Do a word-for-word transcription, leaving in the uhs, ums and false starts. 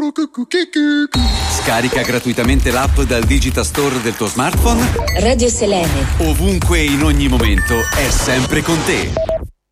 Scarica gratuitamente l'app dal Digital Store del tuo smartphone. Radio Selene. Ovunque e in ogni momento è sempre con te.